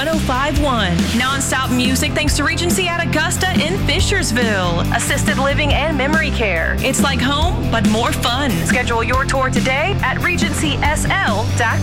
1051. Non-stop music thanks to Regency at Augusta in Fishersville. Assisted living and memory care. It's like home, but more fun. Schedule your tour today at regencysl.com.